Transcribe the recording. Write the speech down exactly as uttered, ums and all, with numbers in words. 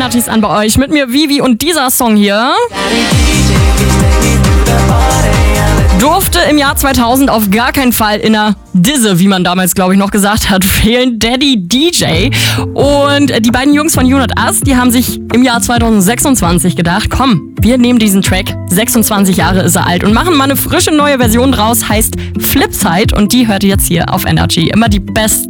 Energies an bei euch. Mit mir Vivi und dieser Song hier durfte im Jahr zweitausend auf gar keinen Fall in der Disse, wie man damals, glaube ich, noch gesagt hat, fehlen. Daddy D J. Und die beiden Jungs von You Not Us, die haben sich im Jahr zweitausendsechsundzwanzig gedacht, komm, wir nehmen diesen Track, sechsundzwanzig Jahre ist er alt, und machen mal eine frische neue Version draus, heißt Flipside, und die hört ihr jetzt hier auf Energy. Immer die besten